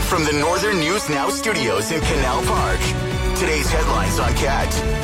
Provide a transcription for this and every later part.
From the Northern News Now studios in Canal Park, today's headlines on CAT.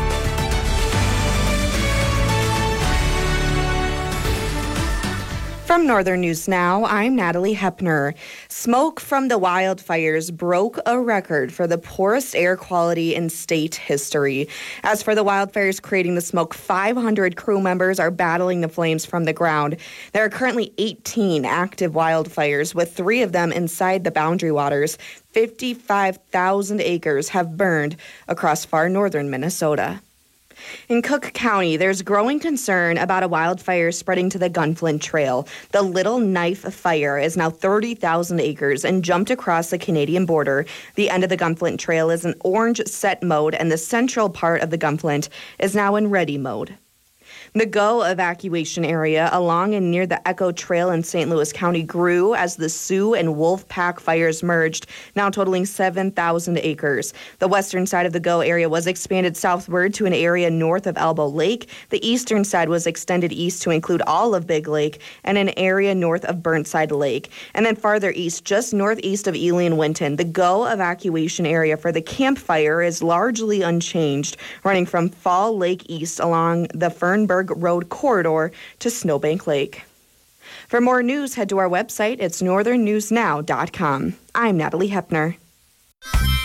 From Northern News Now, I'm Natalie Hepner. Smoke from the wildfires broke a record for the poorest air quality in state history. As for the wildfires creating the smoke, 500 crew members are battling the flames from the ground. There are currently 18 active wildfires, with 3 of them inside the Boundary Waters. 55,000 acres have burned across far northern Minnesota. In Cook County, there's growing concern about a wildfire spreading to the Gunflint Trail. The Little Knife Fire is now 30,000 acres and jumped across the Canadian border. The end of the Gunflint Trail is in orange set mode, and the central part of the Gunflint is now in ready mode. The GO evacuation area along and near the Echo Trail in St. Louis County grew as the Sioux and Wolf Pack fires merged, now totaling 7,000 acres. The western side of the GO area was expanded southward to an area north of Elbow Lake. The eastern side was extended east to include all of Big Lake and an area north of Burnside Lake. And then farther east, just northeast of Ely and Winton, the GO evacuation area for the campfire is largely unchanged, running from Fall Lake east along the Fernberg Road corridor to Snowbank Lake. For more news, head to our website. It's northernnewsnow.com. I'm Natalie Hepner.